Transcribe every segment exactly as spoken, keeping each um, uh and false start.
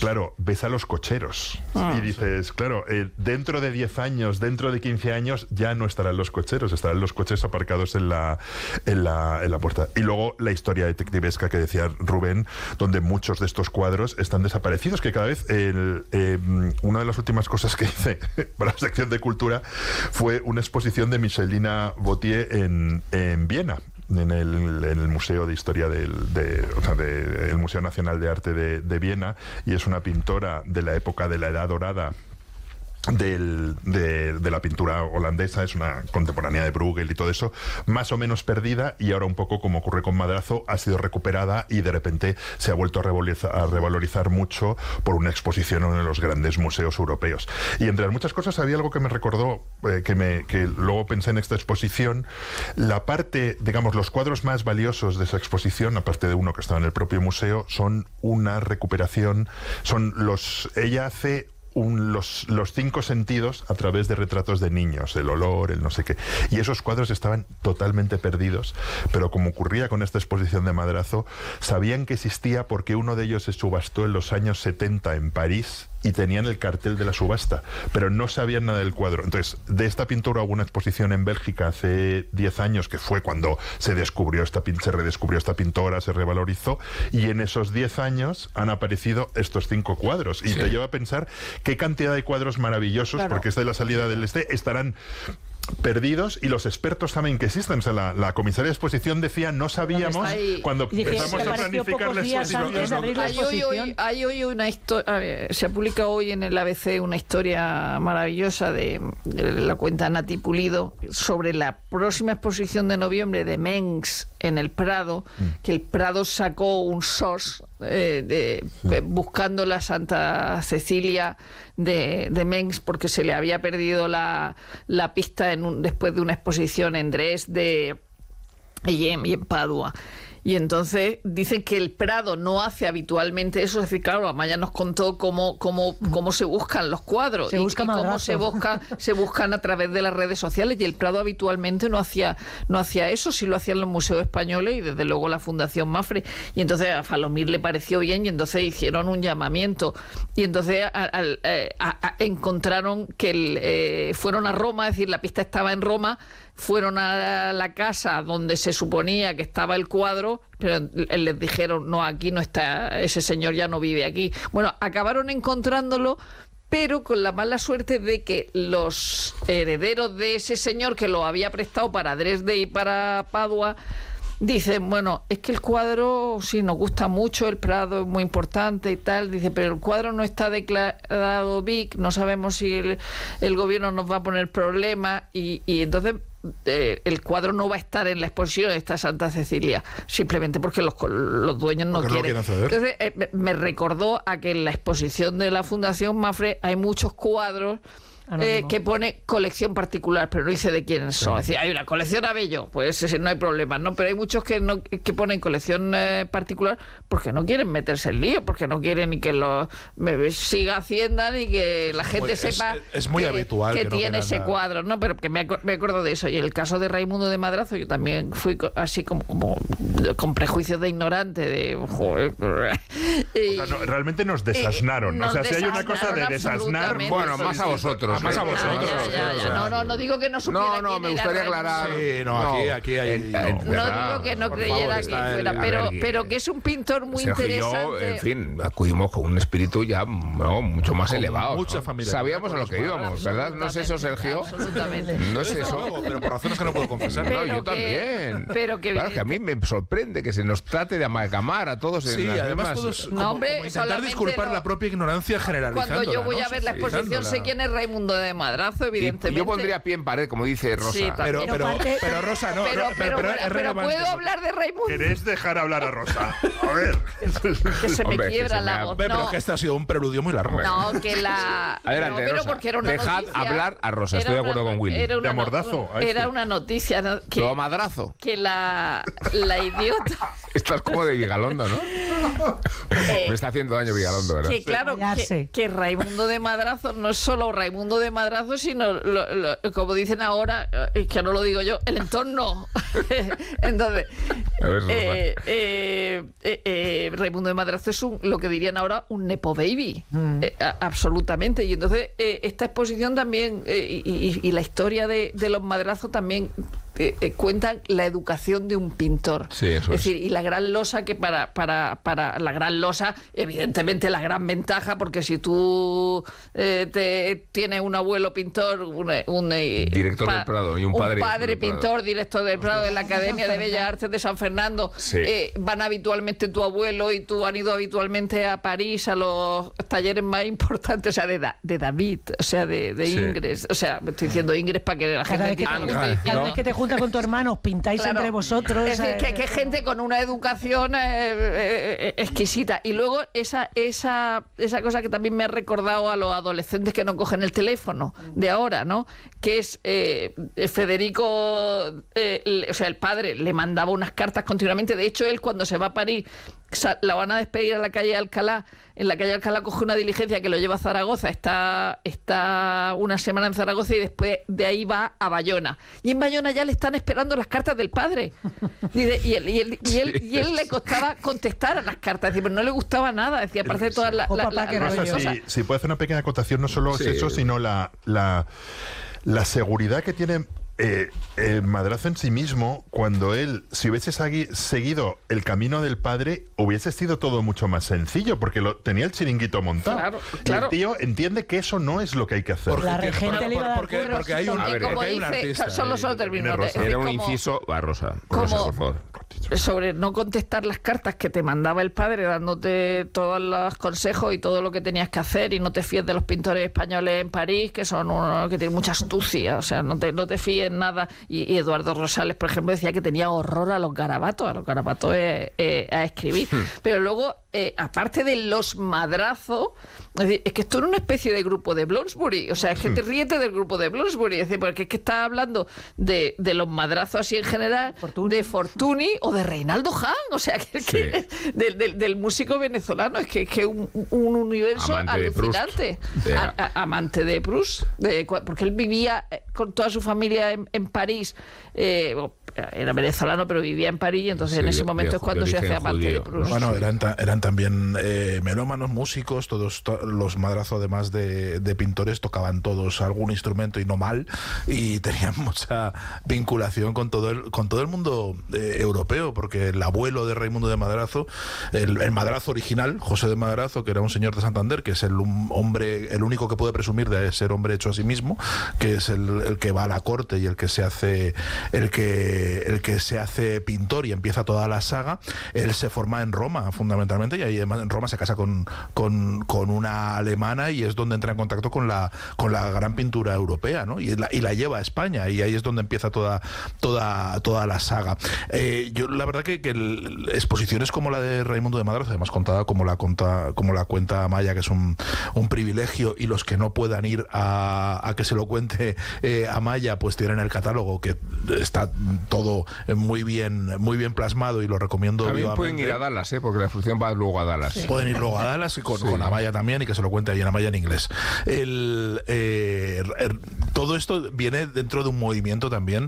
claro, ves a los cocheros ah, y dices, sí. claro, eh, dentro de diez años, dentro de quince años, ya no estarán los cocheros, estarán los coches aparcados en la, en la, en la puerta. Y luego la historia detectivesca que decía Rubén, donde muchos de estos cuadros están desaparecidos, que cada vez el, eh, una de las últimas cosas que hice para la sección de cultura fue una exposición de Michelina Botier en, en Viena. En el, en el Museo de Historia del de, o sea, de, el Museo Nacional de Arte de, de Viena, y es una pintora de la época de la Edad Dorada Del, de, de la pintura holandesa, es una contemporánea de Bruegel y todo eso, más o menos perdida, y ahora un poco como ocurre con Madrazo, ha sido recuperada y de repente se ha vuelto a revalorizar, a revalorizar mucho por una exposición en uno de los grandes museos europeos. Y entre las muchas cosas había algo que me recordó, eh, que, me, que luego pensé en esta exposición, la parte, digamos, los cuadros más valiosos de esa exposición, aparte de uno que estaba en el propio museo, son una recuperación, son los, ella hace Un, los, los cinco sentidos a través de retratos de niños, el olor, el no sé qué. Y esos cuadros estaban totalmente perdidos, pero como ocurría con esta exposición de Madrazo, sabían que existía porque uno de ellos se subastó en los años setenta en París y tenían el cartel de la subasta, pero no sabían nada del cuadro. Entonces, de esta pintura hubo una exposición en Bélgica hace diez años, que fue cuando se descubrió esta, se redescubrió esta pintora, se revalorizó, y en esos diez años han aparecido estos cinco cuadros. Y sí. te lleva a pensar qué cantidad de cuadros maravillosos, claro. porque esta es la salida del este, estarán perdidos, y los expertos saben que existen. O sea, la, la comisaria de exposición decía, no sabíamos cuando empezamos a planificar la exposición. Hay hoy, hoy, hay hoy una historia, se publica hoy en el A B C una historia maravillosa de, de la cuenta Nati Pulido sobre la próxima exposición de noviembre de Mengs en el Prado, mm. que el Prado sacó un S O S eh, de, sí. buscando la Santa Cecilia de, de Mengs, porque se le había perdido la, la pista en un, después de una exposición en Dresde y en, y en Padua. Y entonces dicen que el Prado no hace habitualmente eso. Es decir, claro, Amaya nos contó cómo, cómo, cómo se buscan los cuadros se y, busca y cómo se, busca, se buscan a través de las redes sociales, y el Prado habitualmente no hacía, no hacía eso, sí lo hacían los museos españoles y desde luego la Fundación Mafre. Y entonces a Falomir le pareció bien, y entonces hicieron un llamamiento, y entonces a, a, a, a, encontraron que el, eh, fueron a Roma, es decir, la pista estaba en Roma, fueron a la casa donde se suponía que estaba el cuadro, pero les dijeron, no, aquí no está, ese señor ya no vive aquí. Bueno, acabaron encontrándolo, pero con la mala suerte de que los herederos de ese señor que lo había prestado para Dresde y para Padua dicen, bueno, es que el cuadro sí nos gusta mucho, el Prado es muy importante y tal, dice, pero el cuadro no está declarado B I C, no sabemos si el, el gobierno nos va a poner problemas, y, y entonces eh, el cuadro no va a estar en la exposición de esta Santa Cecilia, simplemente porque los, los dueños no porque quieren. No quieren entonces eh, me recordó a que en la exposición de la Fundación Mafre hay muchos cuadros Eh, que pone colección particular, pero no dice de quiénes son. Es decir, hay una colección Abello, pues ese, no hay problema, ¿no? Pero hay muchos que no que ponen colección eh, particular porque no quieren meterse en lío, porque no quieren ni que lo me, siga Hacienda, ni que la gente es, sepa es muy que, habitual que, que no tiene ese nada. cuadro, ¿no? Pero que me, me acuerdo de eso. Y el caso de Raimundo de Madrazo, yo también fui así como, como con prejuicios de ignorante, de joder. Y, o sea, no, realmente nos desasnaron. Nos o sea, si hay una cosa de desasnar, bueno, más a vosotros. Más a vosotros. Ya, ya, ya. No, no, no digo que no supiera. No, no, me gustaría aclarar. Sí, no, aquí, aquí hay. En, no, en, no digo que no creyera que fuera, pero, pero que es un pintor muy Sergio interesante. Y yo, en fin, acudimos con un espíritu ya no, mucho más con elevado. Mucha ¿no? familia. Sabíamos a lo que íbamos, ¿verdad? ¿No es eso, Sergio? Absolutamente. No es eso. Pero por razones que no puedo confesar. No, Pero yo que, también. Pero que, claro, que a mí me sorprende que se nos trate de amalgamar a todos sí, en las además mismas... todos No, como, hombre, como intentar disculpar no. la propia ignorancia generalizándola. Cuando yo voy ¿no? a ver la exposición sé quién es Raimundo de Madrazo, evidentemente. Y yo pondría pie en pared, como dice Rosa. Sí, pero, pero, pero, parte, pero Rosa, no, pero, no, pero, pero, pero, pero, es pero ¿puedo hablar de Raimundo? ¿Queréis dejar hablar a Rosa? A ver. Que se me Hombre, que quiebra se me la ha- voz. Hombre, pero No, es que este ha sido un preludio muy largo. no, que la... Adelante, no, pero Rosa. porque era una Dejad noticia. hablar a Rosa, estoy Era de acuerdo una- con Willy. Era una, De amordazo, no- a este. era una noticia, ¿no? que, Todo madrazo. que la, la idiota... Estás como de Vigalondo, ¿no? eh, Me está haciendo daño Vigalondo, ¿verdad? Que claro, Ya que, sé. que Raimundo de Madrazo no es solo Raimundo de Madrazo, sino, lo, lo, como dicen ahora, eh, que no lo digo yo, el entorno. Entonces, A ver, eh, eh, eh, eh, Raimundo de Madrazo es un, lo que dirían ahora un nepo baby, mm. eh, a, absolutamente. Y entonces eh, esta exposición también eh, y, y la historia de, de los Madrazo también eh, eh, cuentan la educación de un pintor. Sí, eso es es. decir, y la gran losa que para, para, para la gran losa, evidentemente la gran ventaja, porque si tú eh, te tienes un abuelo pintor, un, un eh, director pa, del Prado y un padre, un padre pintor, Prado. director del Prado de la Academia de Bellas Artes de San Fernando, sí. eh, van habitualmente tu abuelo y tú han ido habitualmente a París a los talleres más importantes, o sea, de, da, de David, o sea, de, de sí. Ingres, o sea, me estoy diciendo Ingres para que la cada gente... Vez que, entienda, cada ¿no? vez que te juntas con tu hermano, pintáis claro. entre vosotros. Es decir, que, que gente con una educación eh, eh, exquisita. Y luego esa, esa, esa cosa que también me ha recordado a los adolescentes que no cogen el teléfono de ahora, ¿no? Que es eh, Federico, eh, o sea, el padre le mandaba unas cartas continuamente. De hecho, él cuando se va a París, la van a despedir a la calle Alcalá. En la calle Alcalá coge una diligencia que lo lleva a Zaragoza, está, está una semana en Zaragoza y después de ahí va a Bayona. Y en Bayona ya le están esperando las cartas del padre. Y, de, y, él, y, él, y, él, y él le costaba contestar a las cartas, es decir, pero no le gustaba nada, decía, aparte de todas las... La, la, la, la, si, si puede hacer una pequeña acotación, no solo sí. es eso, sino la, la, la seguridad que tiene... Eh, el Madrazo en sí mismo, cuando él, si hubiese segui- seguido el camino del padre, hubiese sido todo mucho más sencillo, porque lo, tenía el chiringuito montado. Claro, claro. El tío entiende que eso no es lo que hay que hacer. Porque, la regente le iba a dar porque, porque, porque hay un, ver, porque hay un dice, artista. Solo, solo termino. Era un inciso, va, Rosa, Rosa, por favor. Sobre no contestar las cartas que te mandaba el padre dándote todos los consejos y todo lo que tenías que hacer, y no te fíes de los pintores españoles en París, que son unos que tienen mucha astucia, o sea, no te, no te fíes en nada. Y, y Eduardo Rosales, por ejemplo, decía que tenía horror a los garabatos, a los garabatos eh, eh, a escribir. Hmm. Pero luego, eh, aparte de los Madrazos, es, decir, es que esto era una especie de grupo de Bloomsbury, o sea, es que te ríete del grupo de Bloomsbury, es decir, porque es que estás hablando de, de los Madrazos así en general, Fortuny. de Fortuny o de Reinaldo Hahn, o sea, que, sí. que del, del, del músico venezolano, es que es que un, un universo amante alucinante. De a, a, amante de Proust, de, porque él vivía con toda su familia en, en París, eh, era venezolano, pero vivía en París, y entonces sí, en ese momento de, es cuando se hace amante judío. de Proust. Bueno, eran, ta, eran también eh, melómanos, músicos, todos to, los Madrazo, además de, de pintores, tocaban todos algún instrumento y no mal, y tenían mucha vinculación con todo el, con todo el mundo eh, europeo, porque el abuelo de Raimundo de Madrazo, el, el Madrazo original, José de Madrazo, que era un señor de Santander, que es el un hombre, el único que puede presumir de ser hombre hecho a sí mismo, que es el, el que va a la corte y el que se hace el que el que se hace pintor y empieza toda la saga. Él se forma en Roma fundamentalmente, y ahí en Roma se casa con, con, con una alemana, y es donde entra en contacto con la con la gran pintura europea, ¿no? Y la, y la lleva a España, y ahí es donde empieza toda toda toda la saga. Eh, yo la verdad que, que el, exposiciones como la de Raimundo de Madrazo, además contada como la conta, como la cuenta Amaya, que es un, un privilegio, y los que no puedan ir a, a que se lo cuente eh, Amaya, pues tienen el catálogo, que está todo muy bien muy bien plasmado, y lo recomiendo también vivamente. Pueden ir a Dallas, ¿eh? Porque la exposición va luego a Dallas. Sí. Pueden ir luego a Dallas, y con, sí. con Amaya también, y que se lo cuente ahí en Amaya en inglés. El, eh, el, todo esto viene dentro de un movimiento también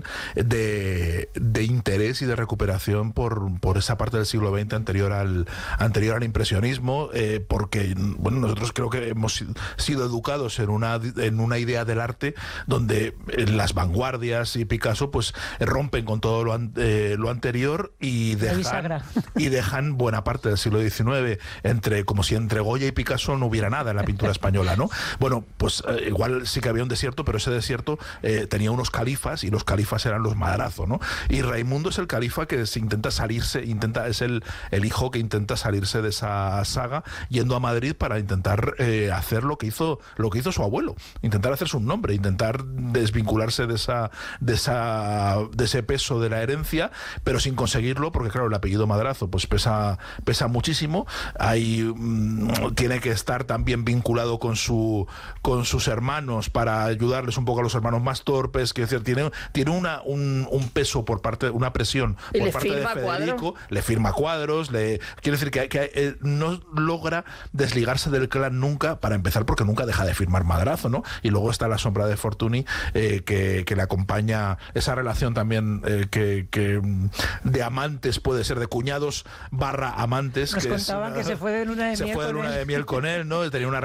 de, de interés y de recuperación por, por esa parte del siglo veinte anterior al, anterior al impresionismo, eh, porque bueno, nosotros creo que hemos sido educados en una, en una idea del arte donde las vanguardias y Picasso pues rompen con todo lo, an, eh, lo anterior y dejan, y dejan buena parte del siglo diecinueve entre, como si entre Goya y Picasso no hubiera nada en la pintura española, ¿no? Bueno, pues eh, igual sí que había un desierto, pero ese desierto eh, tenía unos califas, y los califas eran los Madrazo, ¿no? Y Raimundo es el califa que se intenta salirse, intenta es el, el hijo que intenta salirse de esa saga, yendo a Madrid para intentar eh, hacer lo que hizo lo que hizo su abuelo, intentar hacerse un nombre, intentar desvincularse de esa de esa de ese peso de la herencia, pero sin conseguirlo, porque claro, el apellido Madrazo pues pesa pesa muchísimo. muchísimo. Ahí mmm, tiene que estar también vinculado con su con sus hermanos para ayudarles un poco a los hermanos más torpes, que es decir, tiene, tiene una, un, un peso por parte, una presión y por le parte de firma Federico, cuadros. le firma cuadros, le quiere decir que, que eh, no logra desligarse del clan nunca, para empezar, porque nunca deja de firmar Madrazo, ¿no? Y luego está la sombra de Fortuny, eh, que, que le acompaña, esa relación también eh, que, que de amantes, puede ser de cuñados barra amantes. Nos que contaban es, que uh, se fue de luna de se miel fue de con luna él. de miel con él, ¿no? Tenía una